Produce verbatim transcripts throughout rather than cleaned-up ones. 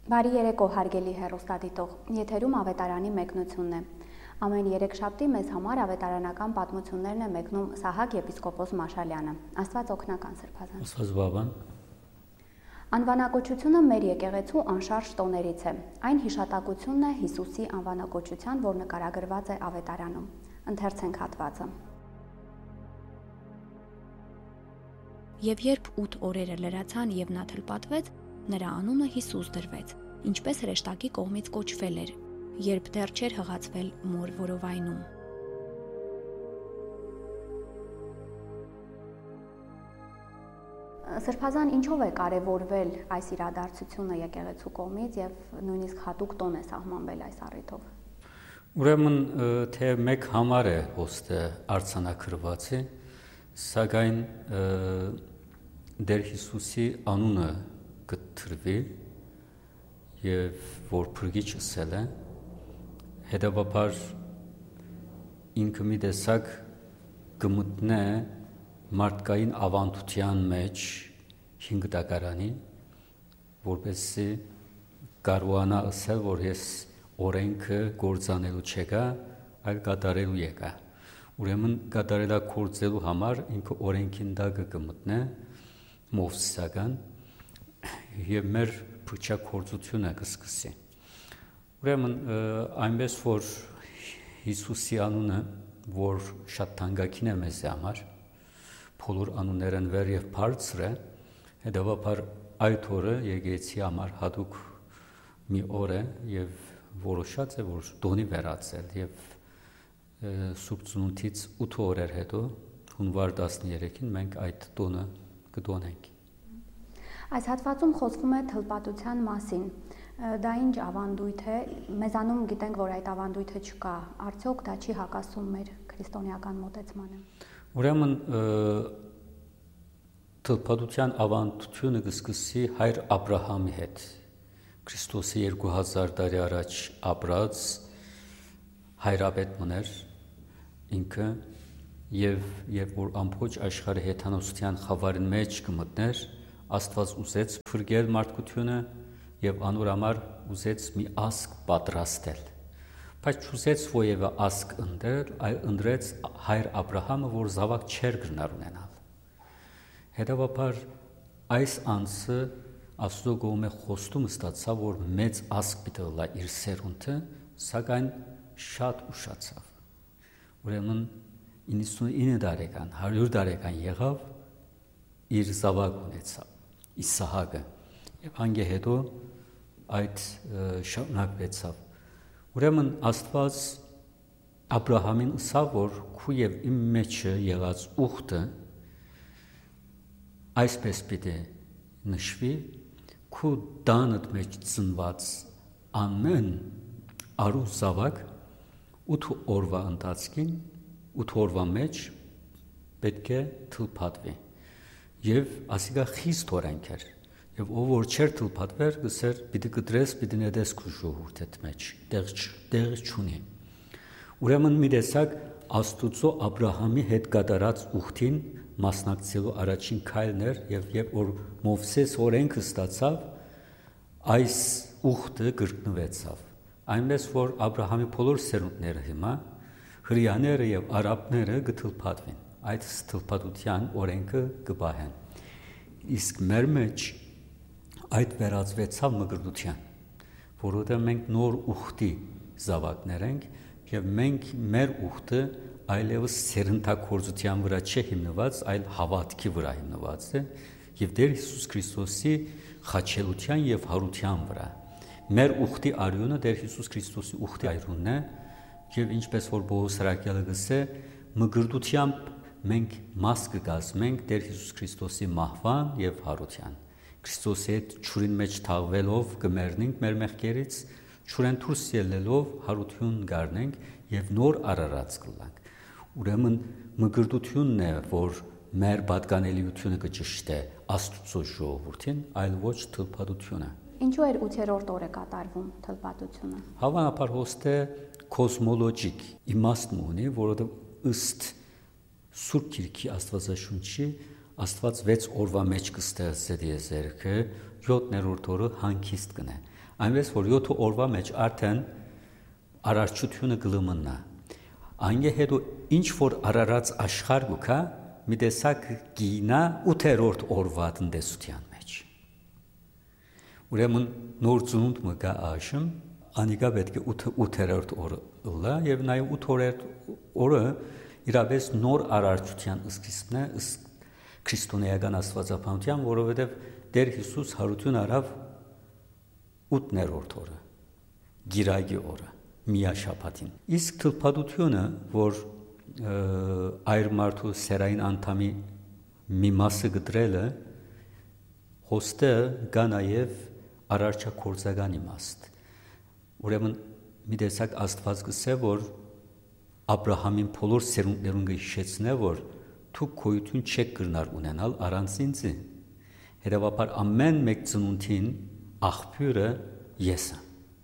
Բարի երեկո, հարգելի հեռուստադիտող, եթերում ավետարանի մեկնությունն է։ Ամեն երեքշաբթի մեզ համար ավետարանական պատմություններն է մեկնում Սահակ եպիսկոպոս Մաշալյանը։ Աստված օգնական Սրբազան։ Աստված բավան։ Անվանակոչությունը մեր եկեղեցու անշարժ տոներից է։ Այն հիշատակությունն է Հիսուսի անվանակոչության, որ նկարագրված է ավետարանում։ Ընթերցենք հատվածը։ Եվ երբ ութ օրերը լրացան եւ նա թլպատվեց, նրա անունը Հիսուս դրվեց, ինչպես հրեշտակի կողմից կոչվել էր, երբ դեռ չէր հղացվել մոր որովայնում։ Սրբազան, ինչով է կարևորվել այս իրադարձությունը եկեղեցու կողմից եւ նույնիսկ հատուկ տոն է սահմանվել այս առիթով։ Ուրեմն թե մեկ համար է ոստը արձանագրվածի, սակայն դեր Հիսուսի անունը կտրվի եւ որ փրկիչ ասել է, հետեւաբար ինքը մի տեսակ կմտնե մարդկային ավանդության մեջ հինգ դակարանի, որպեսզի կարողանա ասել, որ ես օրենքը գործանելու չեկա, այլ կատարելու եկա։ Ուրեմն կատարելա գործելու համար ինքը օրենքին դակը կմտնե մովսիսական եւ մեր փրկչակորձությունը կսկսի։ Ուրեմն այնպես որ Հիսուսի անունը, որ շատ թանկագին է մեզ համար, բոլոր անուններն վեր եւ բարձր է, հետեւաբար այդ օրը եկեղեցի համար հատուկ մի օր է եւ որոշած է, որ տոնի վերածել եւ Սուրբ Ծնունդից ութ օրեր հետո հունվար տասներեքին մենք այդ տոնը կտոնենք։ Այս հատվածում խոսվում է թլպատության մասին։ Դա ինչ ավանդույթ է, մեզանում գիտենք, որ այդ ավանդույթը չկա, արդյոք դա չի հակասում մեր քրիստոնեական մոտեցմանը։ Ուրեմն թլպատության ավանդությունը կսկսի հայր Աբրահամի հետ, Քրիստոսի երկու հազար տարի առաջ ապրած հայրապետ մներ ինքը եւ եւ որ ամբողջ աշխարհի հեթանոսության խավարին մեջ կմտներ, Աստված ուզեց փրկել մարդկությունը եւ անոր համար ուզեց մի ասկ պատրաստել։ Բայց չուզեց ովևէ ասկ ընդրել, այլ ընդրեց հայր Աբրահամը, որ զավակ չէր գնար ունենալ։ Հետևաբար այս անձը Աստծո կողմէ խոստում ստացավ, որ մեծ ասկ պիտի լա իր սերունդը, սակայն շատ ուշացավ։ Ուրեմն իննսունինը տարեկան, հարյուր տարեկան եղավ, իր զավակ ունեցավ, Իսահակը, եւ հանգե հետո այդ շարունակվեցավ։ Ուրեմն Աստված Աբրահամին ասավ, որ քու եւ իմ մեջը եղած ուխտը այսպես պիտի նշվի, քու տանդ մեջ ծնված ամեն արու զավակ ութ օրվա ընթացքին, ութ օրվա մեջ պետք է թլփատվի։ Եվ ասիկա խիստ օրենք էր, եւ ով որ չէր թլփատվեր, գսեր պիտի կտրես, պիտի նետես քու ժողովուրդ մեջ, տեղ տեղ չունի։ Ուրեմն մի տեսակ Աստուծո Աբրահամի հետ կատարած ուխտին մասնակցելու առաջին քայլն էր, եւ երբ որ Մովսես օրենքը ստացավ, այս ուխտը կրկնվեցավ։ Այնպես որ Աբրահամի բոլոր սերունդները հիմա հրեաները եւ արաբները կթլփատվեն, այդ թլփատության օրենքը կբահեն։ Իսկ մեր մեջ այդ վերածվեցավ մկրտության, որովհետեւ մենք նոր ուխտի զավակներ ենք եւ մենք մեր ուխտը այլևս սերնդակորձության վրա չէ հիմնված, այլ հավատքի վրա հիմնված է եւ Տեր Հիսուս Քրիստոսի խաչելության եւ հարության վրա։ Մեր ուխտի արյունը Տեր Հիսուս Քրիստոսի ուխտի արյունն է եւ ինչպես որ Պողոս Սրակյալը գսե, մկրտությամբ մենք մաս կգազմենք Տեր Հիսուս Քրիստոսի մահվան եւ հարության։ Քրիստոսի հետ ճուրին մեջ թաղվելով կմեռնենք մեր մեղքերից, ճուրեն դուրս ելնելով հարություն գարնենք եւ նոր արարած կլանք։ Ուրեմն մկրտությունն է, որ մեր պատկանելիությունը կճշտե Աստծո ժողովրդին, այլ ոչ թլփատությունը։ Ինչու էր ութերորդ օրը կատարվում թլփատությունը։ Հավանաբար հոստե կոսմոլոգիկ իմաստն ունի, որովհետև ըստ Սուրբ Գիրքի Աստվածաշունչի Աստված վեց օրվա մեջ կստեղծել եզերքը, յոթներորդ օրը հանգիստ կնե։ Այնպես որ յոթ օրվա մեջ արդեն արարչությունը գլմնա։ Այնգե հետո ինչ որ արարած աշխարհ գուքա մի տեսակ գինա ութերորդ օրվա տնտեսության մեջ։ Ուրեմն նոր ծնունդ մը գա աշմ, անիկա պետք է ութերորդ օրը լա եւ նաեւ ութերորդ օրը իրավես նոր արարչության սկիզբն է, քրիստոնեական աստվածապանության, որովհետեւ Տեր Հիսուս հարություն արավ ութերորդ օրը, գիրագի օրը, միաշաբաթին։ Իսկ թլփատությունը, որ այր մարդու սերային անդամի մի մասը գտրելը հոստը գա նաև արարչակորձական իմաստ։ Ուրեմն մի տեսակ Աստված գսե, որ Աբրահամին բոլոր սերունդներուն կհիշեցնե, որ դու գոյություն չեք կրնար ունենալ առանց ինձի։ Հետևաբար ամեն մեկ ծնունդին աղբյուրը ես եմ։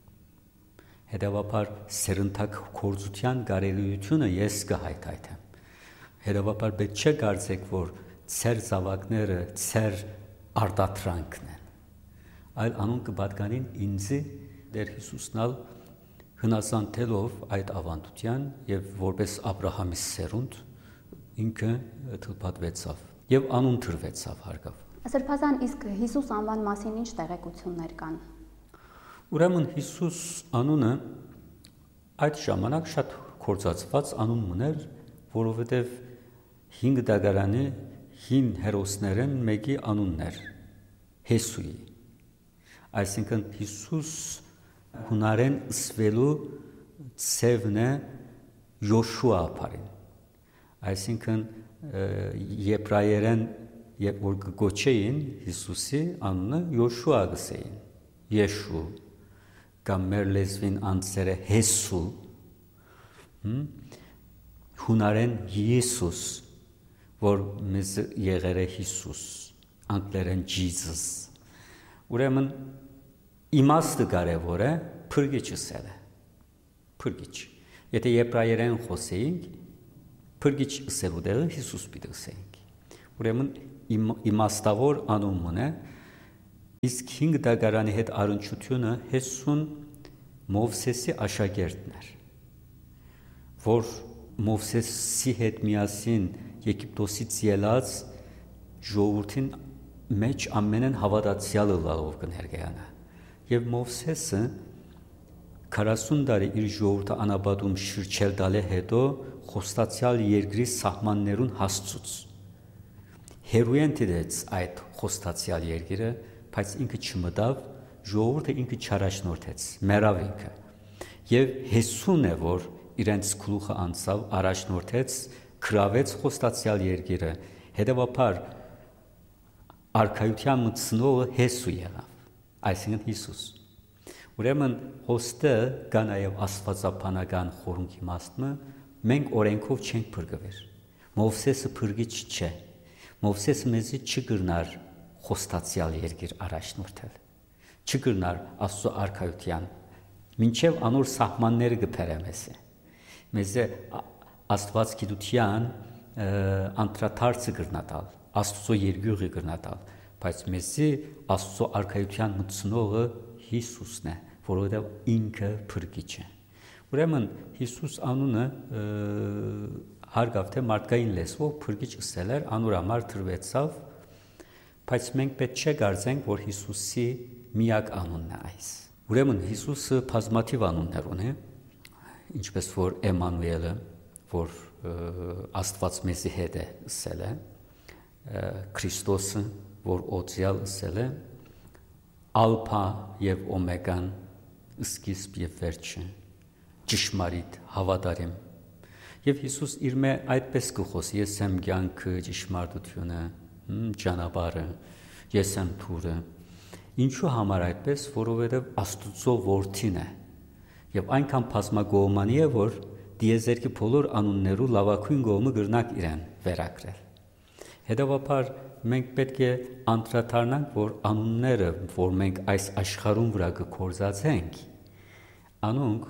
Հետևաբար սերնդակ կորձության կարելիությունը ես կհայթայթեմ։ Հետևաբար պետք չէ կարծեք, որ ծեր զավակները ծեր արտադրանքն են, այլ անուն կպատկանին ինձի Տեր Հիսուսնալ հնազանդելով այդ ավանդության եւ որպես Աբրահամի սերունդ ինքը թլփատվեցավ եւ անուն դրվեցավ հարգավ։ Սրբազան, իսկ Հիսուս անվան մասին ինչ տեղեկություններ կան։ Ուրեմն Հիսուս անունը այդ ժամանակ շատ կորցածված անուն մներ, որովհետև հինգ դագարանի հին հերոսներեն մեկի անունն էր Հեսուի։ Այսինքն Հիսուս հունարեն ըսվելու ցևն է Յոշուա ապարին։ Այսինքն եբրայերեն երբ որ գոչեին Հիսուսի անունը Յոշուա գսեին, Եշու կամ մեր լեզվին անձերը Հեսու, հունարեն Յիսուս, որ մեզ եղեր է Հիսուս, անգլերեն Jesus։ Ուրեմն իմաստը կարևոր է, փրկիչը սել է, փրկիչ։ Եթե եբրայերեն խոսեինք, փրկիչ սելու դեղը Հիսուս պիտի ասեինք։ Ուրեմն իմաստավոր անունն է, իսկ հինգ դագարանի հետ առնչությունը Հեսուն Մովսեսի աշակերտն էր, որ Մովսեսի հետ միասին Եգիպտոսից ելած ժողովրդին մեջ ամենեն հավատացյալը լավ կներկայանա։ Եվ Մովսեսը քառասուն տարի իր ժողովրդը անաբադում շրջել դալե հետո խոստացյալ երկրի սահմաններուն հասցուց։ Հերույեն դեց այդ խոստացյալ երկիրը, բայց ինքը չմտավ, ժողովուրդը ինքը չարաշնորթեց, մեռավ ինքը։ Եվ Հեսուն է, որ իրենց գլուխը անցավ, առաջնորդեց, գրավեց խոստացյալ երկիրը, հետևաբար արքայության մտցնողը Հեսու եղավ, այսինքն Հիսուս։ Ուրեմն հոստը կա նաև աստվածապանական խորհունքի իմաստը, մենք օրենքով չենք փրկվել։ Մովսեսը փրկիչ չէ։ Մովսեսը մեզի չգրնար խոստացյալ երկիր առաջնորդել, չգրնար Աստծո արքայության, մինչև անոր սահմանները կփերը մեզի։ Մեզի Աստված գիտության անդրադարձը կրնատալ, Աստծո երկյուղը կրնատալ, բայց մեզի Աստծո արքայության մտցնողը Հիսուսն է, որովհետև ինքը փրկիչ է։ Ուրեմն Հիսուս անունը հարգավ թե մարդկային լեզվով փրկիչ ասել էր, անոր համար դրվեցավ, բայց մենք պետք չէ կարծենք, որ Հիսուսի միակ անունն է այս։ Ուրեմն Հիսուսը բազմաթիվ անուններ ունի, ինչպես որ Էմանուելը, որ Աստված մեզի հետ է ասել է, Քրիստոսը, որ օծյալ ասել է, Ալփա եւ Օմեգան, սկիզբ եւ վերջը, ճշմարիտ, հավատարիմ։ Եվ Հիսուս իր մե այդպես կխոսի, ես եմ կյանքը, ճշմարտությունը, ճանապարհը, ես եմ թուրը։ Ինչու համար այդպես, որովհետև Աստծո որդին է։ Եվ այնքան բազմագոհմանի է, որ դիեզերքի բոլոր անուններու լավագույն գոհը գրնակ իրեն վերակրել։ Հետևաբար մենք պետք է անդրադառնանք, որ անունները, որ մենք այս աշխարհում վրա կկործածենք, անոնք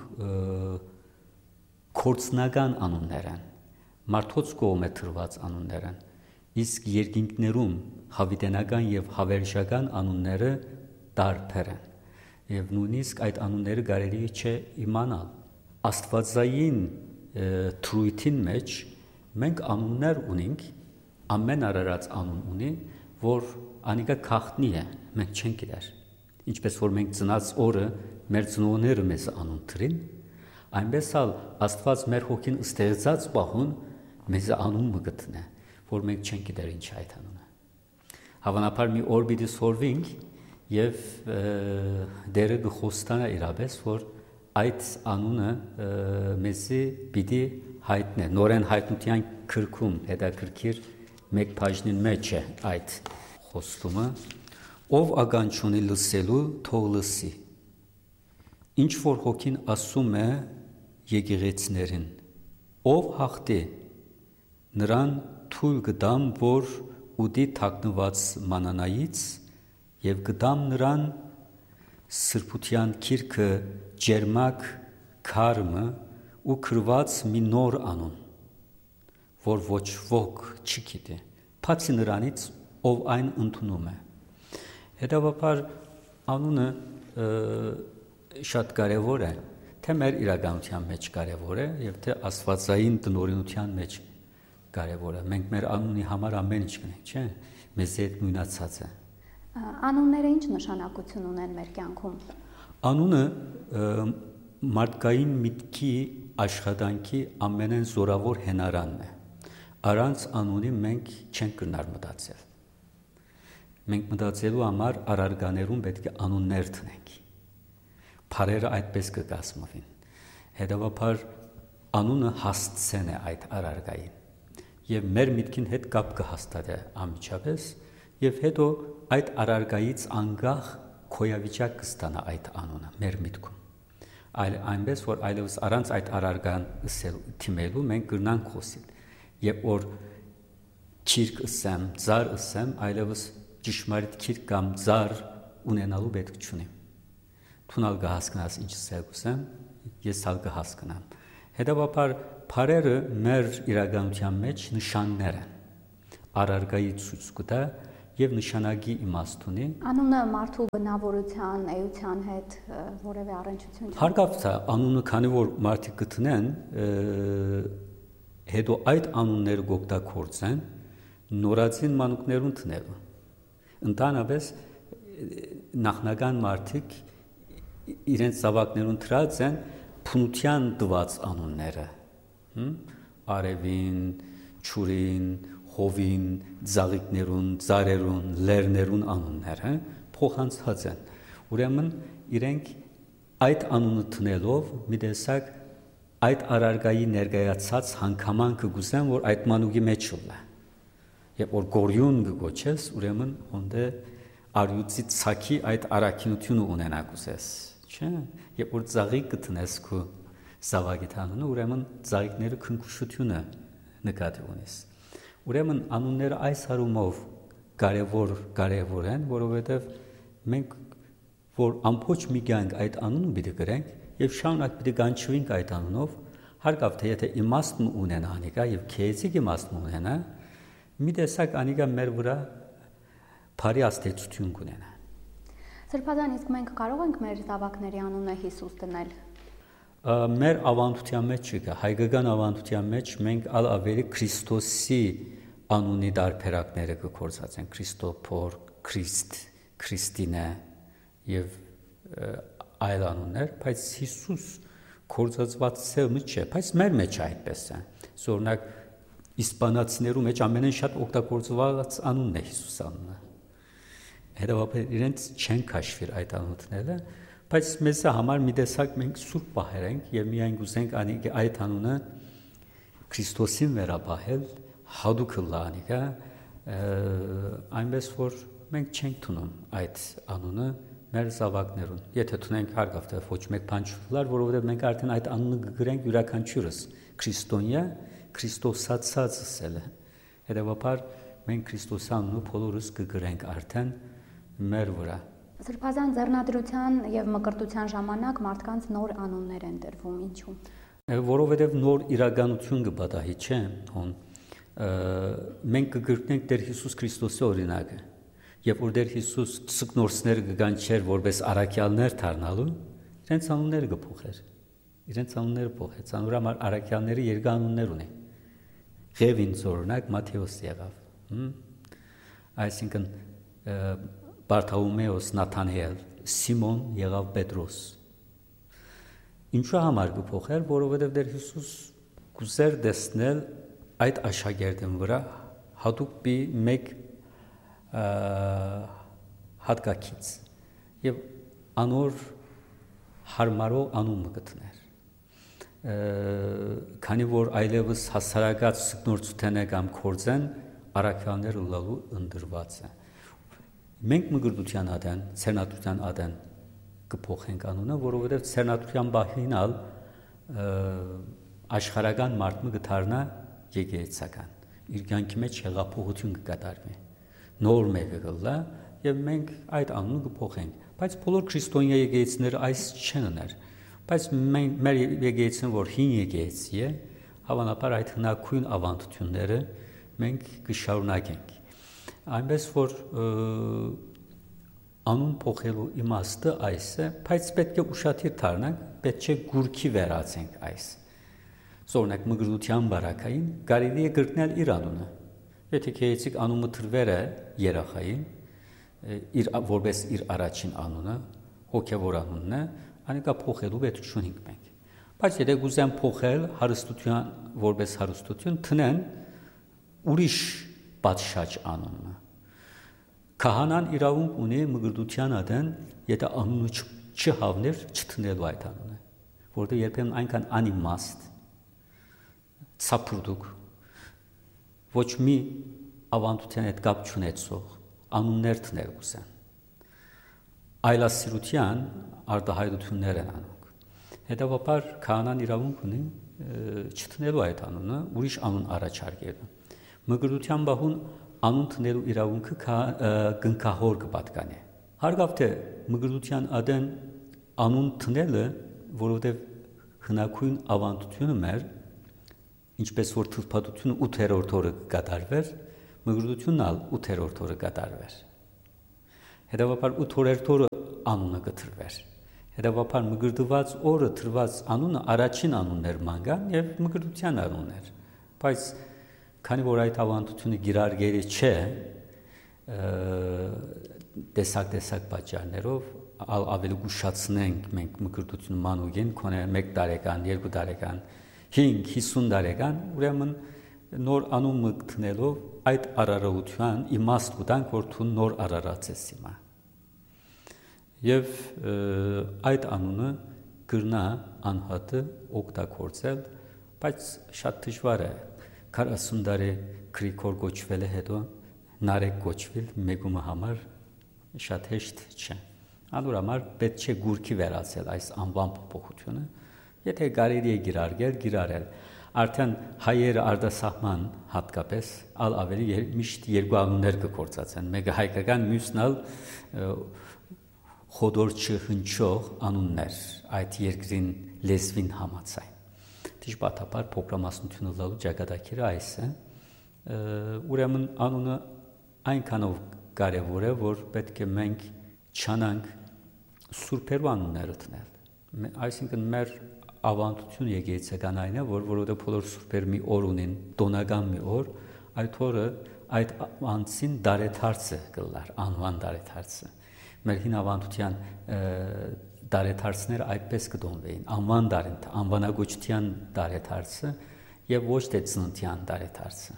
կորցնական անուններ են, մարդոց կողմէ թրված անուններ են, իսկ երկինքներում հավիտենական եւ հավերժական անունները տարբեր են։ եւ նույնիսկ այդ անունները կարելի չէ իմանալ։ Աստվածային թրույթին մեջ մենք անուններ ունենք, ամեն արարած անուն ունի, որ անիկա քաղտնի է, մենք չենք գիտեր։ Ինչպես որ մենք ծնած օրը մեր ծնողները մեզ անուն թրին, այնպես էլ Աստված մեր հոգին ստեղծած պահուն մեզ անուն մը գտնե, որ մենք չենք գիտեր ինչ այդ անունը։ Հավանաբար մի օր պիտի սորվենք եւ դերը գխոստանա իրապես, որ այդ անունը մեզի պիտի հայտնե, նորեն հայտնության քրքում հետաքրքիր մեկ բաժնին մեջ է այդ խոստումը, ով ականջունի լսելու թող լսի։ Ինչ որ հոգին ասում է եկեղեցիներին, ով հաղթի, նրան թույլ կտամ, որ ուտի թաքնված մանանայից եւ կտամ նրան սրբության քիրքը ջերմակ քարմը ու քրված մի նոր անուն, որ ոչ ոք չի գիտի, բացի նրանից, ով այն ընդունում է։ Հետևաբար անունը շատ կարևոր է, թե մեր իրականության մեջ կարևոր է եւ թե աստվածային տնօրինության մեջ կարևոր է։ Մենք մեր անունի համար ամեն ինչ կնենք, չէ՞, մեզ հետ նույնացած է։ Անունները ինչ նշանակություն ունեն մեր կյանքում։ Անունը մարդկային միտքի աշխատանքի ամենեն զորավոր հենարանն է։ Առանց անունի մենք չենք կրնար մտածել։ Մենք մտածելու համար առարգաներում պետք է անուններ տնենք։ Փարերը այդպես կկազմվին։ Հետևաբար անունը հասցեն է այդ առարգային։ Եվ մեր միտքին հետ կապ կհաստատի անմիջապես, եւ հետո այդ առարգայից անկախ քոյավիճակ կստանա այդ անունը մեր միտքում։ Այլ այնպես որ այլևս առանց այդ առարգան թիմելու մենք կրնանք խոսել։ Եվ որ քիրք ասեմ, ծար ասեմ, այլևս ճշմարիտ քիրք կամ ծար ունենալու պետք չունի։ Թունալ կհասկանաս ինչ ասեմ, ես ալ կհասկանամ։ Հետևաբար փարերը մեր իրականության մեջ նշաններ են։ Առարգայի ցույց կտա եւ նշանակի իմաստ ունի։ Անունը մարդու բնավորության, էության հետ որևէ առնչություն չունի։ Հարկավց է անունը, քանի որ մարդիկ գտնեն, հետո այդ անունները գօգտագործեն նորածին մանուկներուն տնելու։ Ընդհանրապես նախնական մարդիկ իրենց զավակներուն դրած են փնության տված անունները։ Արևին, ճուրին, հովին, ծաղիկներուն, ծարերուն, լերներուն անունները փոխանցած են։ Ուրեմն իրենք այդ անունը տնելով մի տեսակ այդ առարգայի ներկայացած հանգամանքը գուզեն, որ այդ մանուկի մեջ ուլա։ Եվ որ գորյուն գոչես, ուրեմն հոնդե արյուծի ցակի այդ առաքինությունը ունենա գուզես, չէ՞։ Եվ որ ծաղիկ կտնես քո զավակի անունը, ուրեմն ծաղիկները քնքուշությունը նկատի ունես։ Ուրեմն անունները այս հարումով կարևոր կարևոր են, որովհետև մենք որ ամբողջ մի կյանք այդ անունը պիտի գրենք եւ շարունակ պիտի կանչվենք այդ անունով, հարկավ թե եթե իմաստն ունենա անիկա եւ քեզիկ իմաստն ունենա, մի տեսակ անիկա մեր վրա բարի աստեցություն կունենա։ Սրբազան, իսկ մենք կարող ենք մեր զավակների անունը Հիսուս դնել։ Մեր ավանդության մեջ չկա, հայկական ավանդության մեջ մենք ալ ավելի Քրիստոսի անունի դարբերակները կգործածեն, Քրիստոփոր, Քրիստ, Քրիստինե եւ այլ անուններ, բայց Հիսուս գործածված ցեղը չէ, բայց մեր մեջ այդպես է։ Օրինակ իսպանացիներու մեջ ամենեն շատ օգտագործված անունն է Հիսուս անունը։ Հետևաբար իրենց չեն քաշվիր այդ անունները, բայց մեզ համար մի տեսակ մենք սուրբ պահեր ենք եւ միայն գուզենք անիկը այդ անունը Քրիստոսին վերաբահել, հadouk լանիկա, այնպես որ մենք չենք տունում այդ անունը մեր զավակներուն։ Եթե տունենք հարկավ թե ոչ մեկ բան չլար, որովհետեւ մենք արդեն այդ անունը կգրենք յուրաքանչյուրս քրիստոնյա, Քրիստոսացած ասել է։ Հետևաբար մենք Քրիստոսի անունը բոլորս կգրենք արդեն մեր վրա։ Սրբազան ձեռնադրության եւ մկրտության ժամանակ մարդկանց նոր անուններ են տրվում, ինչու՞։ Որովհետեւ նոր իրականություն կպատահի, չէ՞, հոն մենք կգրկնենք Տեր Հիսուս Քրիստոսի օրինակը։ Եվ որ դեր Հիսուս ծկնորսներ կգան չեր որպես առաքյալներ դառնալու, իրենց անունները կփոխեր։ Իրենց անունները փոխեց։ Անուր համար առաքյալները երկու անուններ ունեն։ Ղևին օրինակ Մատթեոս եղավ։ Այսինքն Բարթոլոմեոս Նաթանայել, Սիմոն եղավ Պետրոս։ Ինչու համար կփոխեր, որովհետև դեր Հիսուս կուզեր տեսնել այդ աշակերտին վրա հատուկ մի մեկ հատկակից եւ անոր հարմարող անուն գտներ։ Քանի որ այլևս հասարակած սգնորցութենը կամ կորձեն առաքյալներ լալու ընդրված է։ Մենք մգրդության ադեն, ցերնատության ադեն կփոխենք անունը, որովհետև ցերնատության բահինալ աշխարհական մարդը կդառնա եկեղեցական։ Իր կյանքի մեջ հեղափոխություն կկատարվի։ Նոր մեկը կլա եւ մենք այդ անունը կփոխենք։ Բայց բոլոր քրիստոնյա եկեղեցիները այս չեն ուներ։ Բայց մենք մեր եկեղեցին, որ հին եկեղեցի է, հավանաբար այդ հնագույն ավանդությունները մենք կշարունակենք։ Այնպես որ անուն փոխելու իմաստը այս է, բայց պետք է ուշադիր դառնանք, պետք է գուրքի վերացենք այս։ Օրինակ մգրդության բարակային կարելի է գրկնել իր անունը։ Եթե քեյցիկ անունը թրվեր է երախային, իր որպես իր առաջին անունը, հոգևոր անունն է, անիկա փոխելու պետք չունենք մենք։ Բայց եթե գուզեն փոխել հարստության որպես հարստություն, տնեն ուրիշ պատշաճ անունը։ Քահանան իրավունք ունի մգրդության ադեն, եթե անունը չհավներ, չտնելու այդ անունը, որտեղ երբեմն այնքան անիմաստ, ցապրուդուկ, ոչ մի ավանդության հետ կապ չունեցող անուններ տնել կուզեն։ Այլասիրության արտահայտություններ են անում։ Հետևաբար քահանան իրավունք ունի չտնելու այդ անունը, ուրիշ անուն առաջարկելու։ Մգրդության բահուն անուն տնելու իրավունքը գնքահոր կպատկանե։ Հարգավ թե մգրդության ադեն անուն տնելը, որովհետև հնագույն ավանդությունը մեր, ինչպես որ թվփատությունը ութերորդ օրը կկատարվեր, մգրդությունն ալ ութերորդ օրը կատարվեր։ Հետևաբար ութերորդ օրը անունը կտրվեր։ Հետևաբար մգրդված օրը տրված անունը առաջին անունն էր մանգան եւ մգրդության անունն էր։ Բայց քանի որ այդ ավանդությունը գիրարգելի չէ, տեսակ-տեսակ պատճառներով ավելի գուշացնենք մենք մգրդությունը մանուկին, քոնե մեկ տարեկան, երկու տարեկան, հինգ, հիսուն տարեկան, ուրեմն նոր անուն մտնելով այդ արարողության իմաստ կտանք, որ դու նոր արարած ես հիմա։ Եվ այդ անունը կրնա անհատը օգտագործել, բայց շատ դժվար է։ քառասուն տարի քրիկոր գոչվել է հետո նարեկ գոչվել մեգումը համար շատ հեշտ չէ։ Անոր համար պետք է գուրքի վերացել այս անվան փոփոխությունը, եթե կարելի է գիրարգել, գիրարել։ Արդեն հայերը արտասահման հատկապես ալ ավելի միշտ երկու անուններ կգործածեն։ Մեկը հայկական, մյուսն ալ խոդոր չհնչող անուններ, այդ երկրին լեզվին համաձայն։ Դժբախտաբար փոքրամասնությունը լալու ճակատագիրը այս է, ուրեմն անունը այնքանով կարևոր է, որ պետք է մենք չանանք սուրբերու անունները տնել։ Այսինքն մեր ավանդություն եկեղեցական այն է, որ որովհետև բոլոր սուրբեր մի օր ունեն, տոնական մի օր, այդ օրը այդ անձին դարեթարցը կլար, անվան դարեթարցը։ Մեր հին ավանդության դարեթարցները այդպես կդոնվեին, անվան դարենթ, անվանագոչության դարեթարցը եւ ոչ թե ծննդյան դարեթարցը։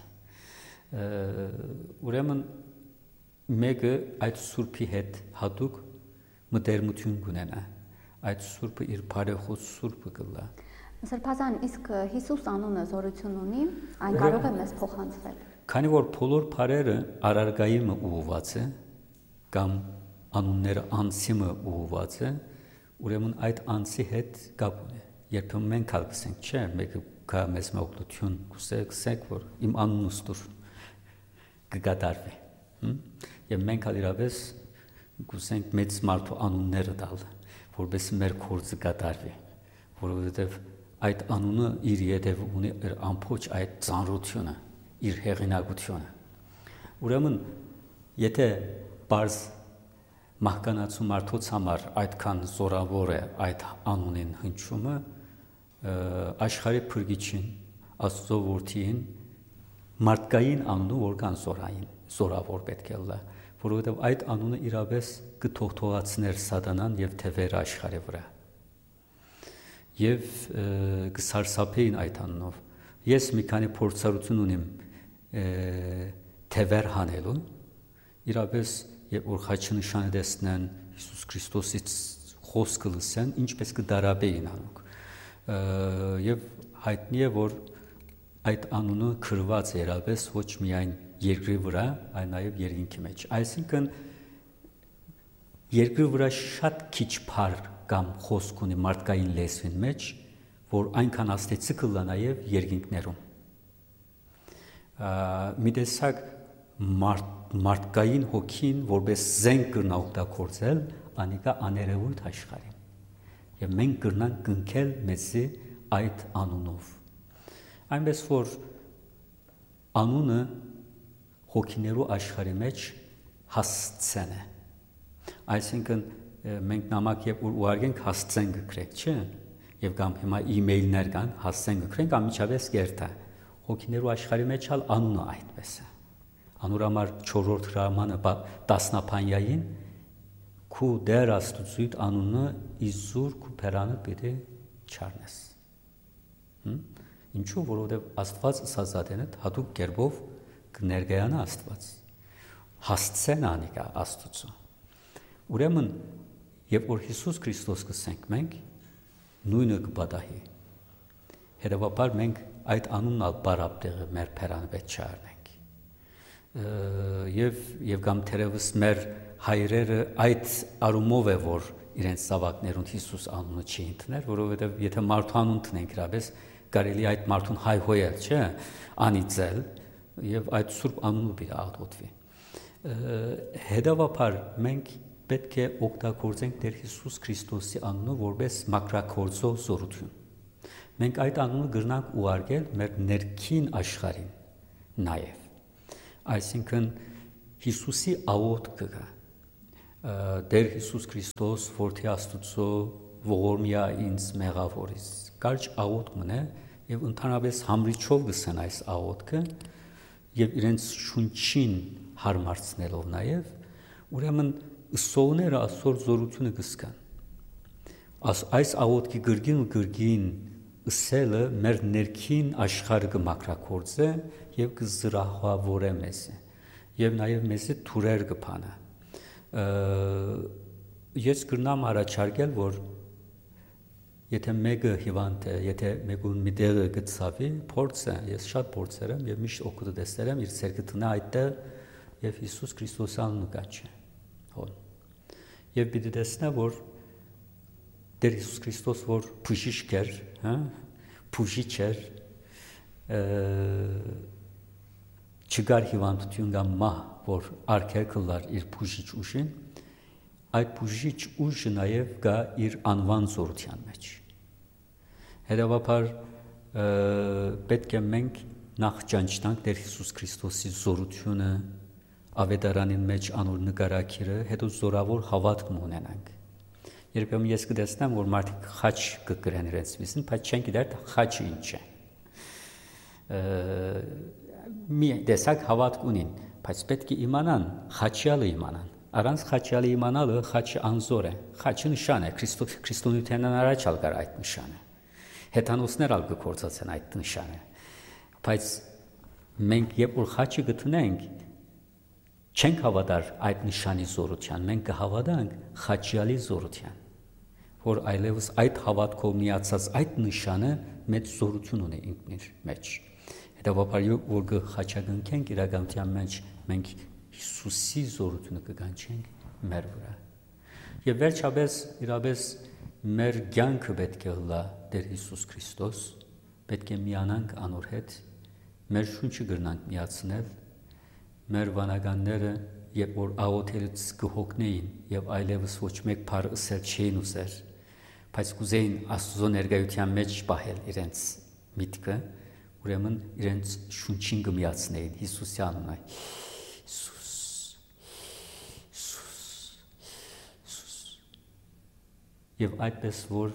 Ուրեմն մեկը այդ սուրբի հետ հատուկ մտերմություն կունենա, այդ սուրբը իր բարեխոս սուրբը կլա։ Սրբազան, իսկ Հիսուս անունը զորություն ունի, այն կարող է մեզ փոխանցվել։ Քանի որ բոլոր բարերը արարգայի մը ուղված է, կամ անունները անձիմը ուղված է, ուրեմն այդ անձի հետ կապ ունի։ Երբեմն մենք կասենք, չէ, մեկը կա մեզ մոկլություն, կսենք, որ իմ անունս դուր կգադարվի։ Եվ մենք իրավես կսենք մեծ մարդու անունները տալ, որպես մեր գործը կատարվի, որովհետև այդ անունը իր ետև ունի ամբողջ այդ ծանրությունը, իր հեղինակությունը։ Ուրեմն, եթե բարձ մահկանացու մարդոց համար այդքան զորավոր է այդ անունին հնչումը, աշխարհի փրկիչին, Աստծո որդին մարդկային անունը որքան զորային, զորավոր պետք է լա, որովհետև այդ անունը իրապես կթողթողացներ սատանան եւ թևերը աշխարհի վրա։ Եվ կսարսափեին այդ անունով։ Ես մի քանի փորձառություն ունիմ թևեր հանելու, իրապես երբ որ խաչի նշանը տեսնեն, Հիսուս Քրիստոսից խոսքը լսեն, ինչպես կդարաբեին անոնք։ Եվ հայտնի է, որ այդ անունը քրված է իրապես ոչ միայն երկրի վրա, այլ նաև երկինքի մեջ։ Այսինքն երկրի վրա շատ քիչ բառ կամ խոսք ունի մարդկային լեզվին մեջ, որ այնքան աստեցիկ կլա նաև երկինքներում։ Մի տեսակ մարդկային հոգին որպես զենք կրնա օգտագործել, անիկա աներևույթ աշխարհին։ Եվ մենք կրնանք կնքել մեզի այդ անունով։ Այնպես որ անունը հոգիներու աշխարհի մեջ հասցեն է։ Այսինքն մենք նամակ երբ ուղարկենք հասցեն գրենք, չէ՞։ Եվ կամ հիմա email-ներ կան, հասցեն գրենք, ամիջապես կերտա։ Հոգիներու աշխարհի մեջ ալ անունը այդպես է։ Անոր համար չորրորդ հրամանը տասնապանյային քու դեր Աստծույթ անունը իզուր քու փերանը պիտի չառնես։ Ինչու, որովհետև Աստված սազատենը հատուկ կերպով կներկայանա Աստված։ Հասցեն անիկա Աստծո։ Ուրեմն, երբ որ Հիսուս Քրիստոս կսենք մենք, նույնը կպատահի։ Հետևաբար մենք այդ անունն ալ բարապտեղը մեր փերանը պետք չառնենք։ Եվ եւ կամ թերևս մեր հայրերը այդ արումով է, որ իրենց զավակներուն Հիսուս անունը չի ընդունել, որովհետև եթե մարդու անուն տնենք իրապես կարելի այդ մարդուն հայհոյել, չէ՞, անիծել եւ այդ սուրբ անունը պիտի աղոթվի։ Հետևաբար մենք պետք է օգտագործենք Տեր Հիսուս Քրիստոսի անունը որպես մակրակորձող զորություն։ Մենք այդ անունը կրնանք ուղարկել մեր ներքին աշխարհին նաև։ Այսինքն Հիսուսի աղոթքը կա։ Տեր Հիսուս Քրիստոս, որդի Աստծո, ողորմիա ինձ մեղավորից։ Կարճ աղոթք մնե եւ ընդհանրապես համրիչով գսեն այս աղոթքը եւ իրենց շունչին հարմարցնելով նաև, ուրեմն ըսողները Աստծո զորությունը կսկան։ Այս աղոթքի գրգին ու գրգին ըսելը մեր ներքին աշխարհը կմակրակորձե եւ կզրահավորե մեզ եւ նաեւ մեզ թուրեր կփանա։ Ես կրնամ առաջարկել, որ եթե մեկը հիվանդ է, եթե մեկուն մի տեղը գծավի, փորձը, ես շատ փորձեր եմ եւ միշտ օգուտ տեսել իր ցերկը տնա այդտեղ եւ Հիսուս Քրիստոսի անունը կաչի։ Հոն։ Եվ պիտի տեսնա, որ Տեր Հիսուս Քրիստոս որ բուժիչ էր, հա, բուժիչ էր, չկար հիվանդություն կամ մահ, որ արգելքլար իր բուժիչ ուժին, այդ բուժիչ ուժը նաև կա իր անվան զորության մեջ։ Հետևաբար պետք է մենք նախ ճանչնանք Տեր Հիսուս Քրիստոսի զորությունը, ավետարանին մեջ անոր նկարակիրը, հետո զորավոր հավատք ունենանք։ Երբեմն ես կտեսնեմ, որ մարդիկ խաչ կգրեն իրենց միսին, բայց չեն գիտեր խաչը ինչ է։ Մի տեսակ հավատք ունին, բայց պետք է իմանան, խաչյալը իմանան։ Առանց խաչյալը իմանալը խաչը անզոր է։ Խաչը նշան է, քրիստոնեությանն առաջ ալ կար այդ նշանը։ Հեթանոսներ ալ կկործացեն այդ նշանը։ Բայց մենք երբ որ խաչը գտնենք, չենք հավատար այդ նշանի զորության, մենք կհավատանք խաչյալի զորության, որ այլևս այդ հավատքով միացած այդ նշանը մեծ զորություն ունի ինքնիր մեջ։ Հետևաբար որ կխաչագնքենք իրականության մեջ, մենք Հիսուսի զորությունը կգանչենք մեր վրա։ Եվ վերջապես իրապես մեր կյանքը պետք է լա Տեր Հիսուս Քրիստոս, պետք է միանանք անոր հետ, մեր շունչը գրնանք միացնել, մեր վանականները, երբ որ աղոթելուց կհոգնեին եւ այլևս ոչ մեկ բառ ըսել չէին ուզեր, բայց կուզեին Աստծո ներկայության մեջ պահել իրենց միտքը, ուրեմն իրենց շունչին կմիացնեին Հիսուսի անունով։ Հիսուս, Եվ այդպես որ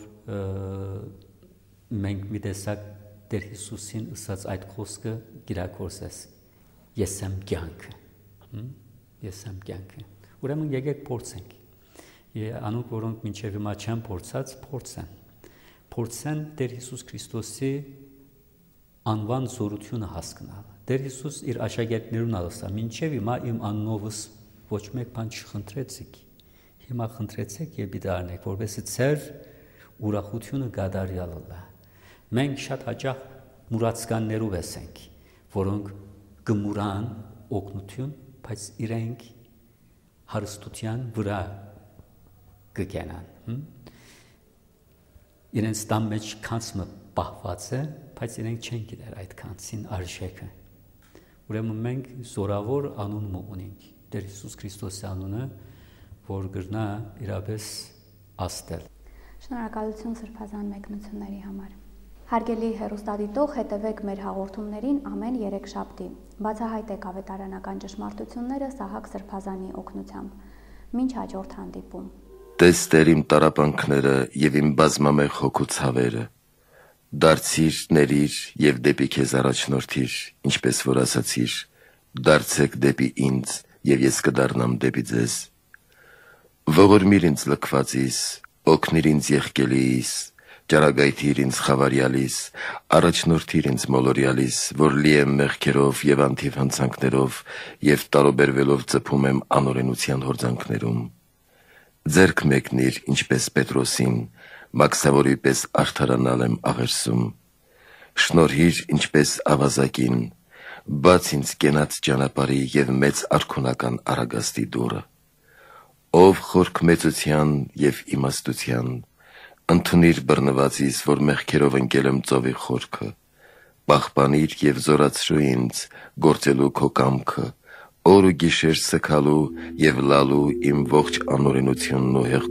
մենք մի տեսակ Տեր Հիսուսին ըսած այդ խոսքը գիրակորսես ես եմ կյանքը ես եմ կյանքը ուրեմն եկեք փորձենք անոնք որոնք մինչև հիմա չեն փորձած փորձեն փորձեն Տեր Հիսուս Քրիստոսի անվան զորությունը հասկանալ Տեր Հիսուս իր աշակերտներուն ասա մինչև հիմա իմ անունովս ոչ մեկ բան չխնդրեցիք հիմա խնդրեցեք եւ պիտի արնեք որովհետեւ ծեր ուրախությունը գադարյալ է մենք շատ հաճախ մուրացկաններով ենք որոնք գմուրան օգնություն բայց իրենք հարստության վրա կգենան իրենց տան մեջ կանցը պահված է բայց իրենք չեն գիտեր այդ կանցին արժեքը ուրեմն մենք զորավոր անուն ունենք Տեր Հիսուս Քրիստոսի անունը որ գրնա իրապես աստել Շնորհակալություն սրբազան մեկնությունների համար Հարգելի հեռուստադիտող, հետևեք մեր հաղորդումներին ամեն երեքշաբթի։ Բացահայտեք ավետարանական ճշմարտությունները Սահակ Սրբազանի օգնությամբ։ Մինչ հաջորդ հանդիպում։ Տես Տեր իմ տառապանքները եւ իմ բազմամեղ հոգու ցավերը։ Դարձիր, ների եւ դեպի քեզ առաջնորդիր, ինչպես որ ասացիր, դարձեք դեպի ինձ եւ ես կդառնամ դեպի ձեզ։ Ողորմիր ինձ լքվածիս, օգնիր ինձ եղկելիս, ճարագայթիր ինձ խավարյալիս, առաջնորդիր ինձ մոլորյալիս, որ լի եմ մեղքերով եւ անթիվ հանցանքներով եւ տարոբերվելով ծփում եմ անօրենության հորձանքներում։ Ձերք մեկնիր, ինչպես Պետրոսին, մաքսավորի պես արդարանալ եմ աղերսում։ Շնորհիր, ինչպես ավազակին, բաց ինձ կենաց ճանապարհի եւ մեծ արքունական արագաստի դուռը։ Ով խորք մեծության եւ իմաստության, ընդունիր բռնվածիս, որ մեղքերով ընկել եմ ծովի խորքը, պահպանիր եւ զորացրու ինձ գործելու քո կամքը, օր ու գիշեր սգալու եւ լալու իմ ողջ անօրենությունն ու